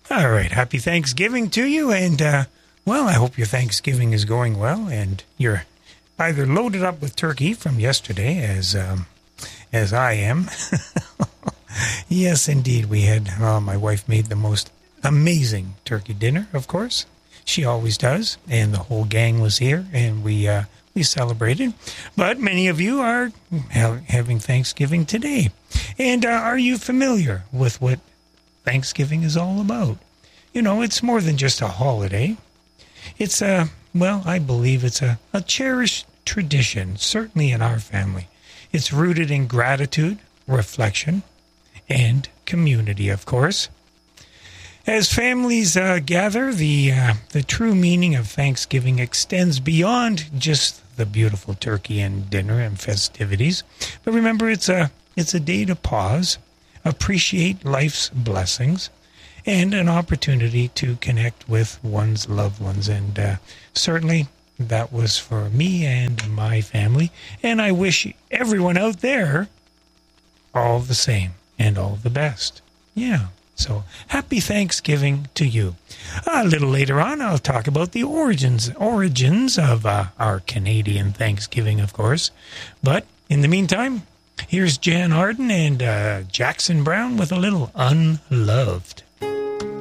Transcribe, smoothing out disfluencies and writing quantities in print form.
All right. Happy Thanksgiving to you. And, well, I hope your Thanksgiving is going well and you're either loaded up with turkey from yesterday as I am. Yes, indeed. We had, my wife made the most amazing turkey dinner, of course. She always does. And the whole gang was here and we celebrated. But many of you are having Thanksgiving today. And are you familiar with what Thanksgiving is all about? You know, it's more than just a holiday. It's I believe it's a cherished tradition, certainly in our family. It's rooted in gratitude, reflection, and community, of course. As families gather, the true meaning of Thanksgiving extends beyond just the beautiful turkey and dinner and festivities. But remember, it's a day to pause, appreciate life's blessings, and an opportunity to connect with one's loved ones. And certainly that was for me and my family. And I wish everyone out there all the same and all the best. Yeah. So happy Thanksgiving to you. A little later on, I'll talk about the origins of our Canadian Thanksgiving, of course. But in the meantime, here's Jan Arden and Jackson Browne with a little Unloved.